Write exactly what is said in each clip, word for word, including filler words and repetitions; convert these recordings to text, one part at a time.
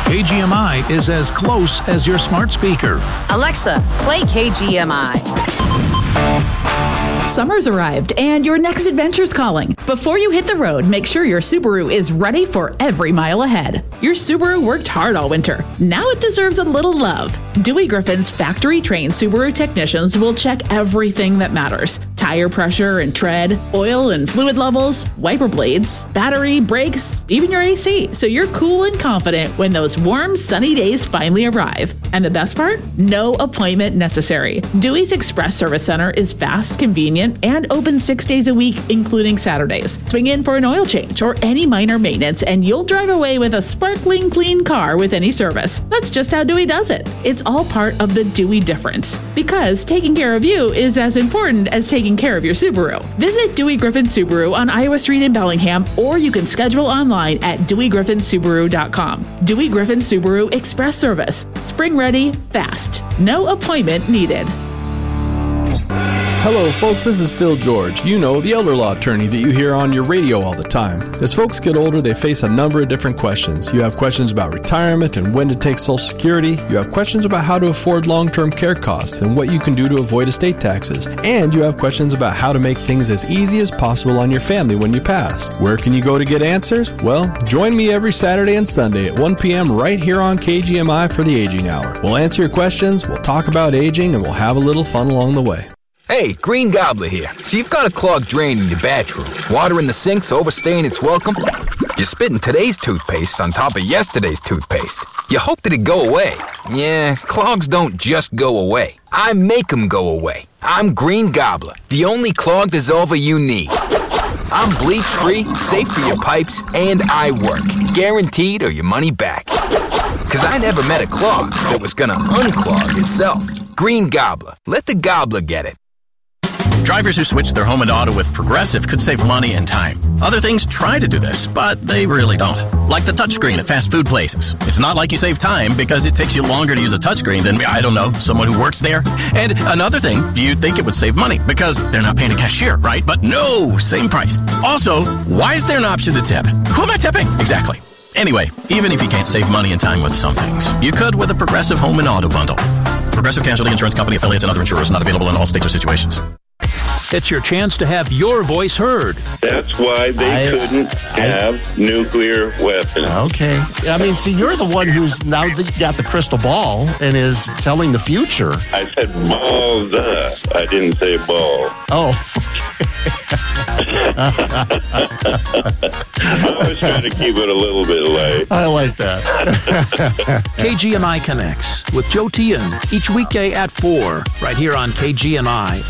K G M I is as close as your smart speaker. Alexa, play K G M I. Summer's arrived and your next adventure's calling. Before you hit the road, make sure your Subaru is ready for every mile ahead. Your Subaru worked hard all winter. Now it deserves a little love. Dewey Griffin's factory-trained Subaru technicians will check everything that matters. Tire pressure and tread, oil and fluid levels, wiper blades, battery, brakes, even your A C, so you're cool and confident when those warm, sunny days finally arrive. And the best part? No appointment necessary. Dewey's Express Service Center is fast, convenient, and open six days a week, including Saturdays. Swing in for an oil change or any minor maintenance, and you'll drive away with a sparkling clean car with any service. That's just how Dewey does it. It's all part of the Dewey difference. Because taking care of you is as important as taking care of your Subaru. Visit Dewey Griffin Subaru on Iowa Street in Bellingham, or you can schedule online at dewey griffin subaru dot com. Dewey Griffin Subaru Express Service. Spring ready, fast. No appointment needed. Hello folks, this is Phil George, you know, the elder law attorney that you hear on your radio all the time. As folks get older, they face a number of different questions. You have questions about retirement and when to take Social Security. You have questions about how to afford long-term care costs and what you can do to avoid estate taxes. And you have questions about how to make things as easy as possible on your family when you pass. Where can you go to get answers? Well, join me every Saturday and Sunday at one p.m. right here on K G M I for the Aging Hour. We'll answer your questions, we'll talk about aging, and we'll have a little fun along the way. Hey, Green Gobbler here. So you've got a clogged drain in your bathroom. Water in the sink's overstaying its welcome. You're spitting today's toothpaste on top of yesterday's toothpaste. You hope that it go away. Yeah, clogs don't just go away. I make them go away. I'm Green Gobbler, the only clog dissolver you need. I'm bleach-free, safe for your pipes, and I work. Guaranteed or your money back. Because I never met a clog that was gonna unclog itself. Green Gobbler. Let the gobbler get it. Drivers who switch their home and auto with Progressive could save money and time. Other things try to do this, but they really don't. Like the touchscreen at fast food places. It's not like you save time because it takes you longer to use a touchscreen than, I don't know, someone who works there. And another thing, you'd think it would save money because they're not paying a cashier, right? But no, same price. Also, why is there an option to tip? Who am I tipping? Exactly. Anyway, even if you can't save money and time with some things, you could with a Progressive Home and Auto Bundle. Progressive Casualty Insurance Company, affiliates, and other insurers not available in all states or situations. It's your chance to have your voice heard. That's why they I, couldn't I, have I, nuclear weapons. Okay. I mean, see, you're the one who's now got the crystal ball and is telling the future. I said balls up. I didn't say ball. Oh, I was trying to keep it a little bit light. I like that. K G M I Connects with Joe Tian each weekday at four, right here on K G M I.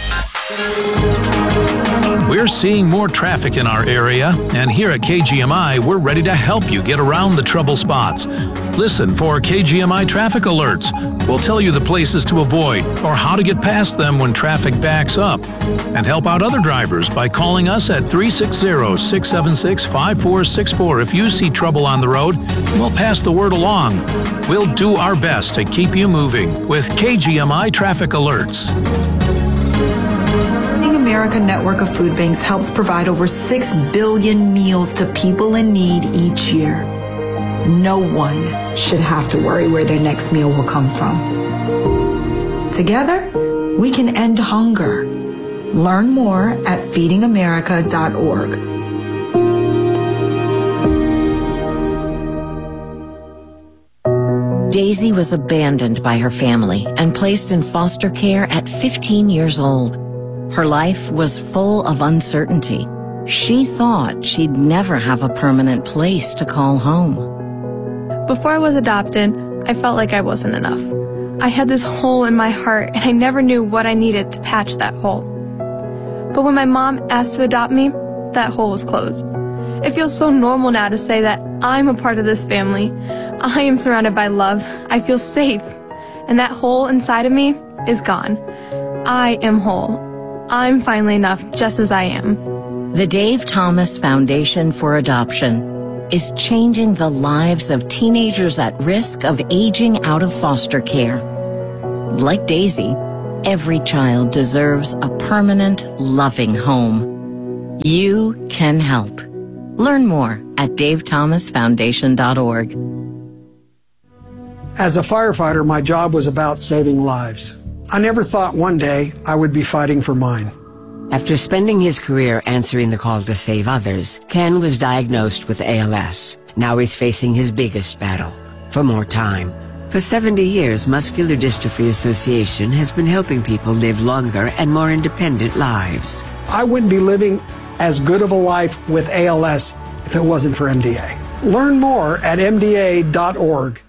We're seeing more traffic in our area, and here at K G M I, we're ready to help you get around the trouble spots. Listen for K G M I traffic alerts. We'll tell you the places to avoid or how to get past them when traffic backs up. And help out other drivers by calling us at three six zero, six seven six, five four six four if you see trouble on the road. We'll pass the word along. We'll do our best to keep you moving with K G M I traffic alerts. America network of food banks helps provide over six billion meals to people in need each year. No one should have to worry where their next meal will come from. Together, we can end hunger. Learn more at feeding america dot org. Daisy was abandoned by her family and placed in foster care at fifteen years old. Her life was full of uncertainty. She thought she'd never have a permanent place to call home. Before I was adopted, I felt like I wasn't enough. I had this hole in my heart, and I never knew what I needed to patch that hole. But when my mom asked to adopt me, that hole was closed. It feels so normal now to say that I'm a part of this family. I am surrounded by love. I feel safe. And that hole inside of me is gone. I am whole. I'm finally enough just as I am. The Dave Thomas Foundation for Adoption is changing the lives of teenagers at risk of aging out of foster care. Like Daisy, every child deserves a permanent, loving home. You can help. Learn more at dave thomas foundation dot org. As a firefighter, my job was about saving lives. I never thought one day I would be fighting for mine. After spending his career answering the call to save others, Ken was diagnosed with A L S. Now he's facing his biggest battle, for more time. For seventy years, Muscular Dystrophy Association has been helping people live longer and more independent lives. I wouldn't be living as good of a life with A L S if it wasn't for M D A. Learn more at M D A dot org.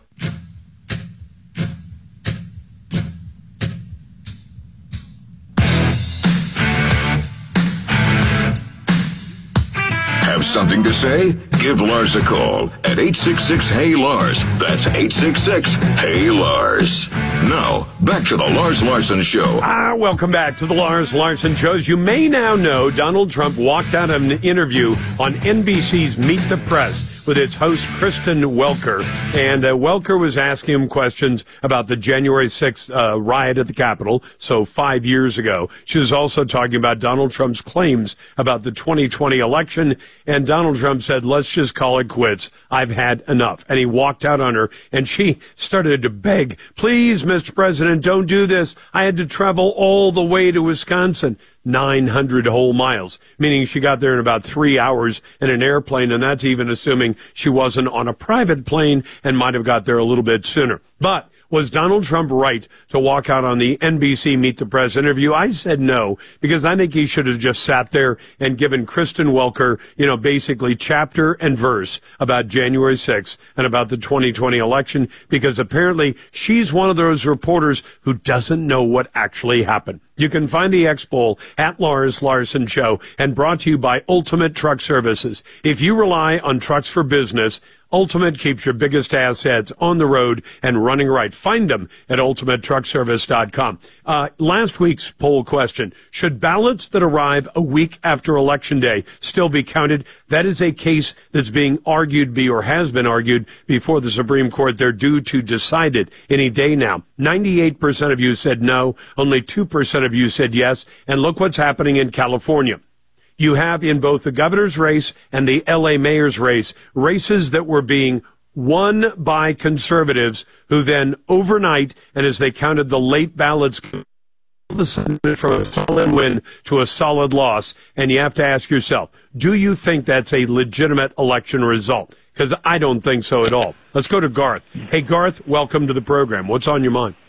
Have something to say? Give Lars a call at eight six six, H E Y, Lars. That's eight six six, H E Y, Lars. Now, back to the Lars Larson Show. Ah, welcome back to the Lars Larson Show. As you may now know, Donald Trump walked out of an interview on N B C's Meet the Press with its host, Kristen Welker. And uh, Welker was asking him questions about the January sixth uh, riot at the Capitol, so five years ago. She was also talking about Donald Trump's claims about the twenty twenty election. And Donald Trump said, let's just call it quits. I've had enough. And he walked out on her, and she started to beg, please, Mister President, don't do this. I had to travel all the way to Wisconsin. nine hundred whole miles, meaning she got there in about three hours in an airplane, and that's even assuming she wasn't on a private plane and might have got there a little bit sooner. But was Donald Trump right to walk out on the N B C Meet the Press interview? I said no, because I think he should have just sat there and given Kristen Welker, you know, basically chapter and verse about January sixth and about the twenty twenty election, because apparently she's one of those reporters who doesn't know what actually happened. You can find the X-Poll at Lars Larson Show, and brought to you by Ultimate Truck Services. If you rely on trucks for business, Ultimate keeps your biggest assets on the road and running right. Find them at ultimate truck service dot com. Uh, last week's poll question, should ballots that arrive a week after Election Day still be counted? That is a case that's being argued be or has been argued before the Supreme Court. They're due to decide it any day now. ninety-eight percent of you said no. Only two percent of you said yes. And look what's happening in California. You have in both the governor's race and the L A mayor's race, races that were being won by conservatives who then overnight, and as they counted the late ballots, all of a sudden from a solid win to a solid loss. And you have to ask yourself, do you think that's a legitimate election result? Because I don't think so at all. Let's go to Garth. Hey, Garth, welcome to the program. What's on your mind?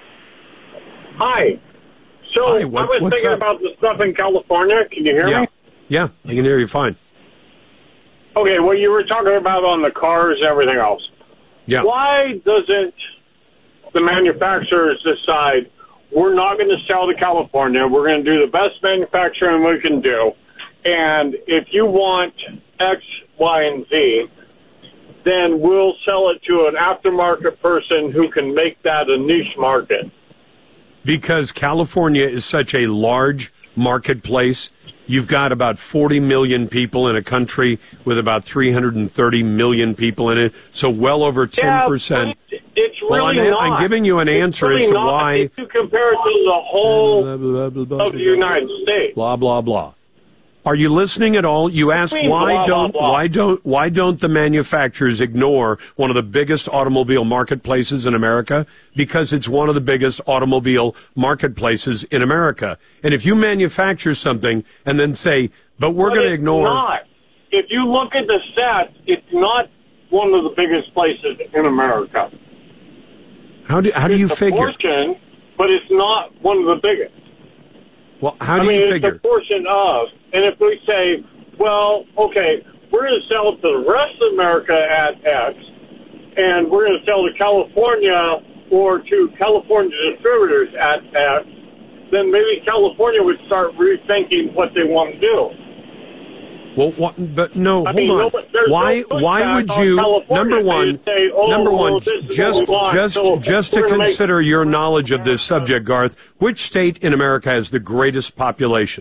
Hi. So Hi, what, I was thinking up? about the stuff in California. Can you hear yeah. me? Yeah, I can hear you fine. Okay, well, you were talking about on the cars and everything else. Yeah. Why doesn't the manufacturers decide we're not going to sell to California, we're going to do the best manufacturing we can do, and if you want X, Y, and Z, then we'll sell it to an aftermarket person who can make that a niche market? Because California is such a large marketplace. You've got about forty million people in a country with about three hundred thirty million people in it, so well over ten percent. Yeah, it's really well, I'm, not. I'm giving you an answer really as to not. why. If you compare it to the whole blah, blah, blah, blah, of the United States. Blah, blah, blah. Are you listening at all? You asked mean, why blah, don't blah, blah. why don't why don't the manufacturers ignore one of the biggest automobile marketplaces in America? Because it's one of the biggest automobile marketplaces in America. And if you manufacture something and then say, but we're going to ignore. Not. If you look at the stats, it's not one of the biggest places in America. How do how do it's you a figure? Portion, but it's not one of the biggest. Well, how do I mean, you figure? It's a portion of. And if we say, well, okay, we're going to sell to the rest of America at X, and we're going to sell to California or to California distributors at X, then maybe California would start rethinking what they want to do. Well, what, but no, I hold mean, on. no, there's why? no why would you? Number one, say, oh, number one, well, this is just what we want, just so just to we're gonna consider your knowledge of this subject, Garth. Which state in America has the greatest population?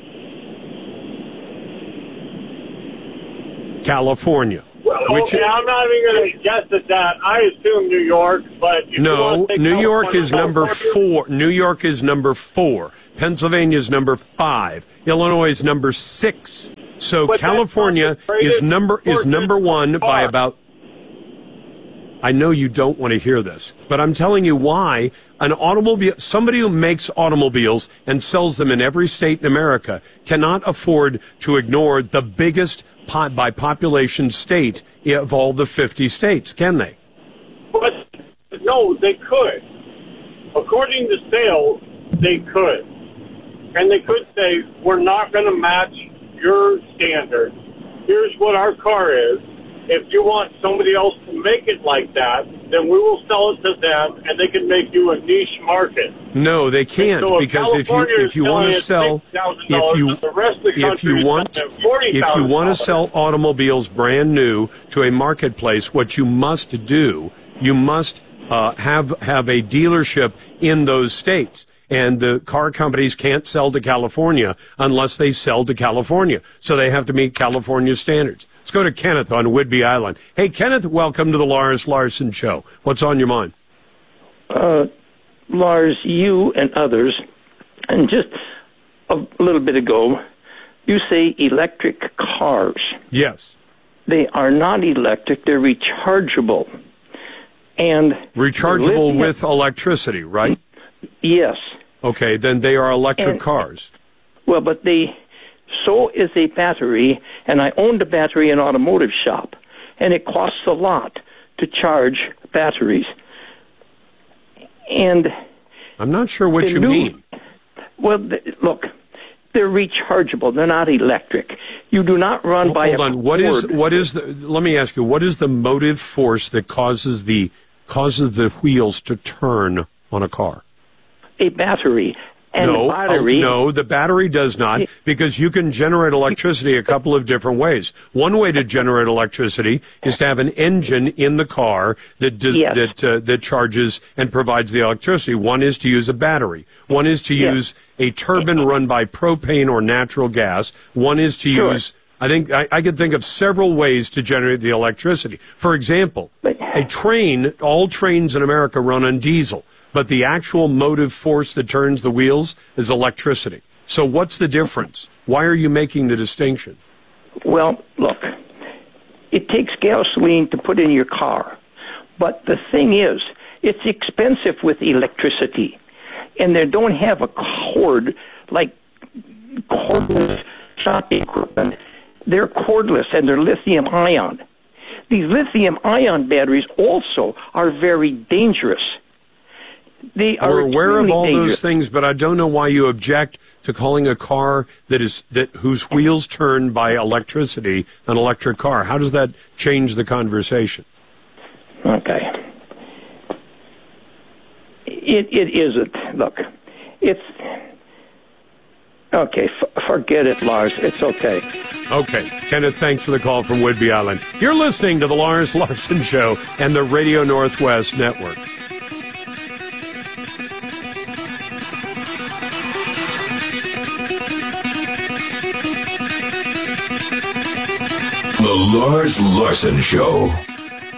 California. Well, Which, okay, I'm not even going to guess at that. I assume New York, but if you no, want to take New York California, is number California, four. New York is number four. Pennsylvania is number five. Illinois is number six. So But California that's not the is number is greatest number one portion by car. about I know you don't want to hear this, but I'm telling you why an automobile, somebody who makes automobiles and sells them in every state in America cannot afford to ignore the biggest pot by population state of all the fifty states, can they? But no, they could. According to sales, they could. And they could say, we're not going to match your standards. Here's what our car is. If you want somebody else to make it like that, then we will sell it to them, and they can make you a niche market. No, they can't, so because if you if you want to sell if you if you want if you want to sell automobiles brand new to a marketplace, what you must do, you must uh, have have a dealership in those states. And the car companies can't sell to California unless they sell to California. So they have to meet California standards. Let's go to Kenneth on Whidbey Island. Hey, Kenneth, welcome to the Lars Larson Show. What's on your mind? Uh, Lars, you and others, and just a little bit ago, you say electric cars. Yes. They are not electric. They're rechargeable. And rechargeable lithium- with electricity, right? Yes. Okay, then they are electric and, cars. Well, but they, so is a battery, and I owned a battery in an automotive shop, and it costs a lot to charge batteries. And I'm not sure what you new, mean. Well, th- look, they're rechargeable. They're not electric. You do not run Hold by hold a on. cord. What is what is the? Let me ask you. What is the motive force that causes the causes the wheels to turn on a car? A battery. And no, the battery, oh, no, the battery does not, because you can generate electricity a couple of different ways. One way to generate electricity is to have an engine in the car that does, yes. that uh, that charges and provides the electricity. One is to use a battery. One is to yes. use a turbine run by propane or natural gas. One is to sure. use. I think I, I could think of several ways to generate the electricity. For example, but, a train. All trains in America run on diesel. But the actual motive force that turns the wheels is electricity. So what's the difference? Why are you making the distinction? Well, look, it takes gasoline to put in your car. But the thing is, it's expensive with electricity. And they don't have a cord like cordless shopping equipment. They're cordless and they're lithium ion. These lithium ion batteries also are very dangerous. They are We're aware of all dangerous. those things, but I don't know why you object to calling a car that is that whose wheels turn by electricity an electric car. How does that change the conversation? Okay. It it isn't. Look, it's okay. F- forget it, Lars. It's okay. Okay, Kenneth, thanks for the call from Whidbey Island. You're listening to the Lars Larson Show and the Radio Northwest Network. The Lars Larson Show.